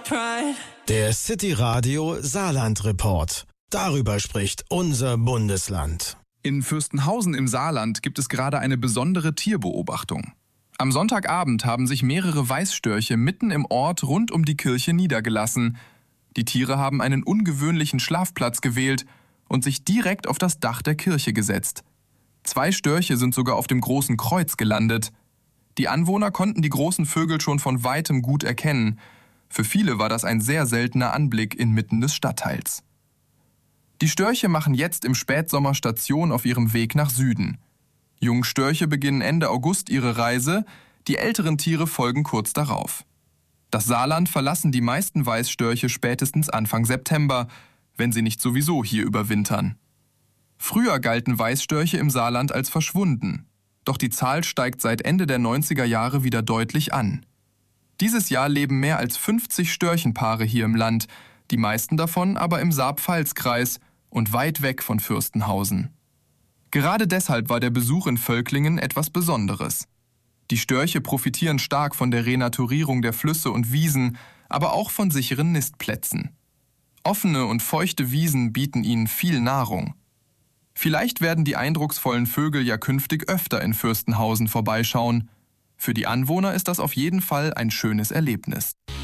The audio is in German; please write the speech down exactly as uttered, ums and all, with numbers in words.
Der City Radio Saarland Report. Darüber spricht unser Bundesland. In Fürstenhausen im Saarland gibt es gerade eine besondere Tierbeobachtung. Am Sonntagabend haben sich mehrere Weißstörche mitten im Ort rund um die Kirche niedergelassen. Die Tiere haben einen ungewöhnlichen Schlafplatz gewählt und sich direkt auf das Dach der Kirche gesetzt. Zwei Störche sind sogar auf dem Großen Kreuz gelandet. Die Anwohner konnten die großen Vögel schon von weitem gut erkennen. Für viele war das ein sehr seltener Anblick inmitten des Stadtteils. Die Störche machen jetzt im Spätsommer Station auf ihrem Weg nach Süden. Jungstörche beginnen Ende August ihre Reise, die älteren Tiere folgen kurz darauf. Das Saarland verlassen die meisten Weißstörche spätestens Anfang September, wenn sie nicht sowieso hier überwintern. Früher galten Weißstörche im Saarland als verschwunden, doch die Zahl steigt seit Ende der neunziger Jahre wieder deutlich an. Dieses Jahr leben mehr als fünfzig Störchenpaare hier im Land, die meisten davon aber im Saar-Pfalz-Kreis und weit weg von Fürstenhausen. Gerade deshalb war der Besuch in Völklingen etwas Besonderes. Die Störche profitieren stark von der Renaturierung der Flüsse und Wiesen, aber auch von sicheren Nistplätzen. Offene und feuchte Wiesen bieten ihnen viel Nahrung. Vielleicht werden die eindrucksvollen Vögel ja künftig öfter in Fürstenhausen vorbeischauen. Für die Anwohner ist das auf jeden Fall ein schönes Erlebnis.